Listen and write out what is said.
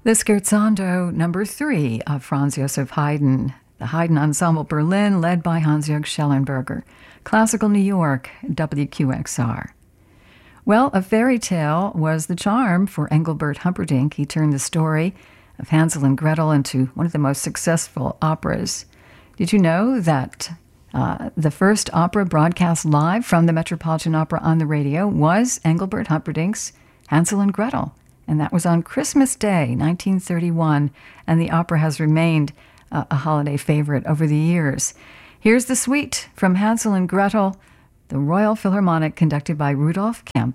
The Scherzando number 3 of Franz Joseph Haydn, the Haydn Ensemble Berlin, led by Hans-Jörg Schellenberger. Classical New York, WQXR. Well, a fairy tale was the charm for Engelbert Humperdinck. He turned the story of Hansel and Gretel into one of the most successful operas. Did you know that the first opera broadcast live from the Metropolitan Opera on the radio was Engelbert Humperdinck's Hansel and Gretel? And that was on Christmas Day, 1931, and the opera has remained a holiday favorite over the years. Here's the suite from Hansel and Gretel, the Royal Philharmonic, conducted by Rudolf Kemp.